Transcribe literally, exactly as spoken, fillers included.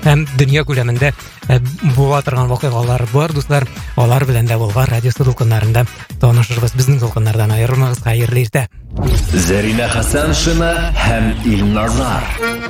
һәм дөнья күләмендә була торган вакыйгалар бар, дуслар. Алар белән дә булган радио толкыннарында танышырбыз. Безнең толкыннардан аерылмагыз. Хәерле иртә. Зарина Хасаншина һәм Илназар.